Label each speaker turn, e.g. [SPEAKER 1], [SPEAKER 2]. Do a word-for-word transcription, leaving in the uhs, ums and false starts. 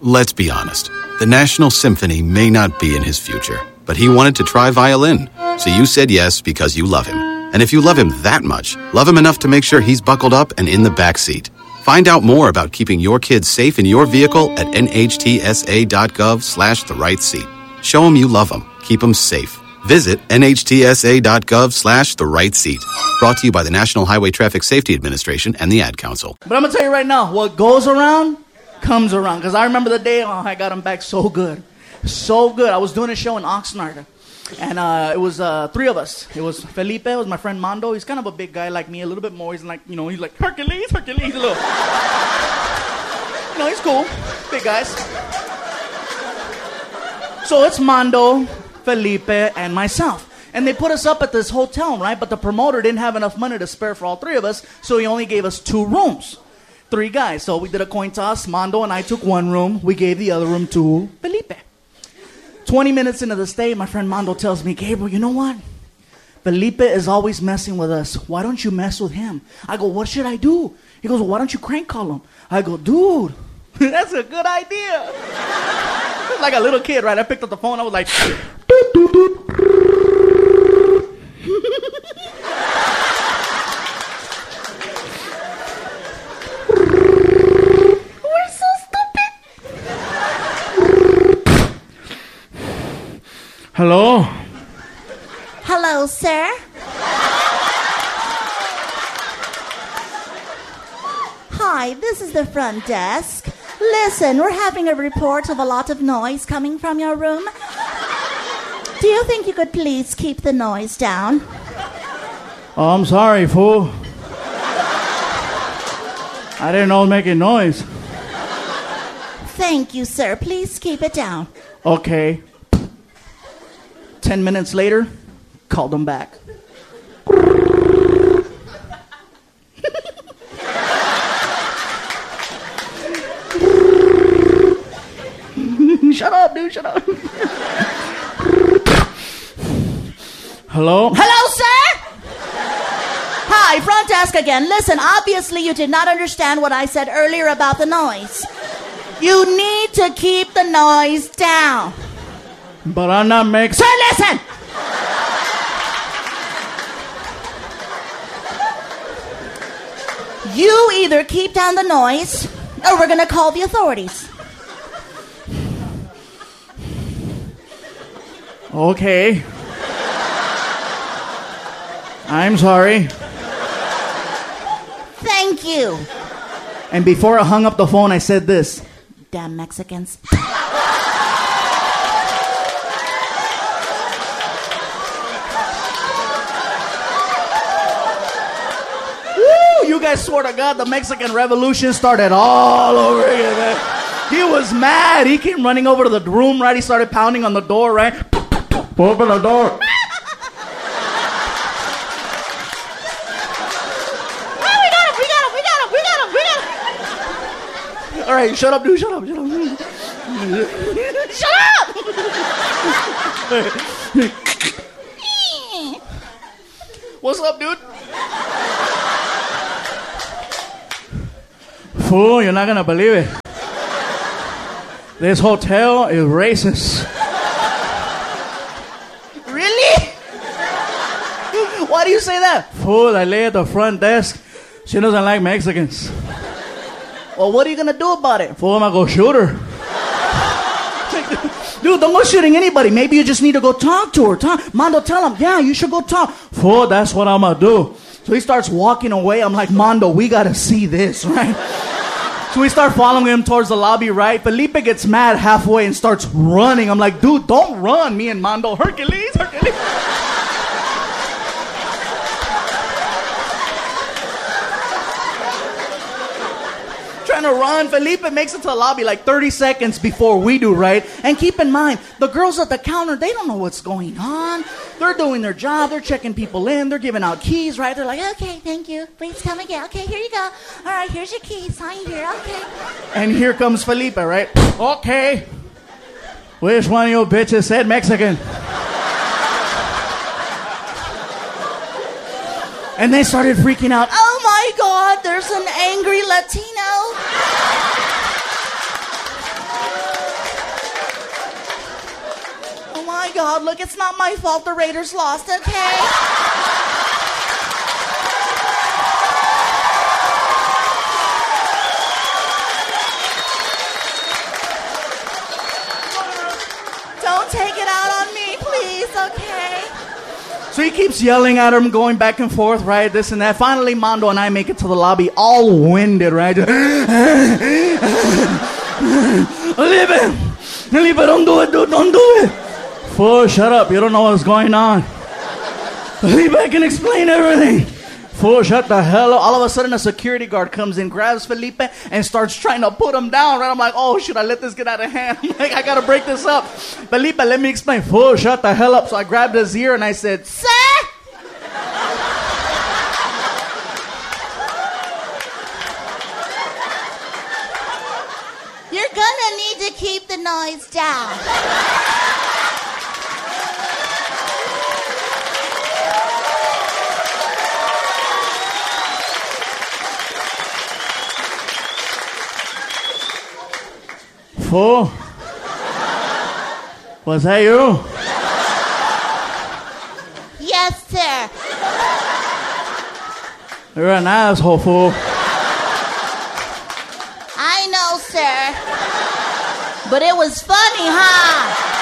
[SPEAKER 1] Let's be honest. The National Symphony may not be in his future, but he wanted to try violin. So you said yes because you love him. And if you love him that much, love him enough to make sure he's buckled up and in the back seat. Find out more about keeping your kids safe in your vehicle at nhtsa.gov slash the right seat. Show him you love him. Keep him safe. Visit nhtsa.gov slash the right seat. Brought to you by the National Highway Traffic Safety Administration and the Ad Council.
[SPEAKER 2] But I'm going to tell you right now, what goes around comes around. Because I remember the day, oh, I got him back so good. So good. I was doing a show in Oxnard. And uh, it was uh, three of us. It was Felipe, it was my friend Mondo. He's kind of a big guy like me, a little bit more. He's like, you know, he's like, Hercules, Hercules, a little. You know, he's cool. Big guys. So it's Mondo, Felipe, and myself. And they put us up at this hotel, right? But the promoter didn't have enough money to spare for all three of us, so he only gave us two rooms. Three guys. So we did a coin toss. Mondo and I took one room. We gave the other room to Felipe. twenty minutes into the stay, my friend Mondo tells me, Gabriel, you know what? Felipe is always messing with us. Why don't you mess with him? I go, what should I do? He goes, well, why don't you crank call him? I go, dude, that's a good idea. Like a little kid, right? I picked up the phone. I was like, doot, doot, doot. We're so stupid. Hello?
[SPEAKER 3] Hello, sir. Hi, this is the front desk. Listen, we're having a report of a lot of noise coming from your room. Do you think you could please keep the noise down?
[SPEAKER 2] Oh, I'm sorry, fool. I didn't know it was making noise.
[SPEAKER 3] Thank you, sir. Please keep it down.
[SPEAKER 2] Okay. Ten minutes later, called him back. Shut up, dude, shut up. Hello?
[SPEAKER 3] Hello, sir? Hi, front desk again. Listen, obviously you did not understand what I said earlier about the noise. You need to keep the noise down.
[SPEAKER 2] But I'm not making...
[SPEAKER 3] Sir, listen! You either keep down the noise, or we're gonna call the authorities.
[SPEAKER 2] Okay. I'm sorry.
[SPEAKER 3] Thank you.
[SPEAKER 2] And before I hung up the phone, I said this.
[SPEAKER 3] Damn Mexicans.
[SPEAKER 2] Woo! You guys swear to God, the Mexican Revolution started all over again, man. He was mad. He came running over to the room, right? He started pounding on the door, right? Open the door. All right, shut up, dude. Shut up. Shut up.
[SPEAKER 3] Shut up!
[SPEAKER 2] What's up, dude? Fool, you're not gonna believe it. This hotel is racist.
[SPEAKER 3] Really?
[SPEAKER 2] Why do you say that? Fool, I lay at the front desk. She doesn't like Mexicans. Well, what are you gonna do about it? Fool, I'm gonna go shoot her. Dude, don't go shooting anybody. Maybe you just need to go talk to her. Talk. Mondo, tell him, yeah, you should go talk. Fool, that's what I'm gonna do. So he starts walking away. I'm like, Mondo, we gotta see this, right? So we start following him towards the lobby, right? Felipe gets mad halfway and starts running. I'm like, dude, don't run. Me and Mondo, Hercules, Hercules. Trying to run. Felipe makes it to the lobby like thirty seconds before we do, right? And keep in mind, the girls at the counter, they don't know what's going on. They're doing their job. They're checking people in. They're giving out keys, right? They're like,
[SPEAKER 3] Okay, thank you. Please come again. Okay, here you go. All right, here's your keys. Sign here. Okay.
[SPEAKER 2] and here comes Felipe, right? Okay. Which one of you bitches said Mexican? And they started freaking out.
[SPEAKER 3] Oh my God, there's an angry Latino. loud. Look, it's not my fault the Raiders lost, okay? Don't take it out on me, please, okay?
[SPEAKER 2] So he keeps yelling at him, going back and forth, right, this and that. Finally, Mondo and I make it to the lobby, all winded, right? Felipe! Felipe, don't do it, dude, don't do it! Fool, shut up, you don't know what's going on. Felipe, I can explain everything. Fool, shut the hell up. All of a sudden, a security guard comes in, grabs Felipe, and starts trying to put him down, right? I'm like, oh, should I let this get out of hand? I'm like, I gotta break this up. Felipe, let me explain. Fool, shut the hell up. So I grabbed his ear and I said,
[SPEAKER 3] Sir? You're gonna need to keep the noise down.
[SPEAKER 2] Fool? Was that you?
[SPEAKER 3] Yes, sir.
[SPEAKER 2] You're an asshole, fool.
[SPEAKER 3] I know, sir. But it was funny, huh?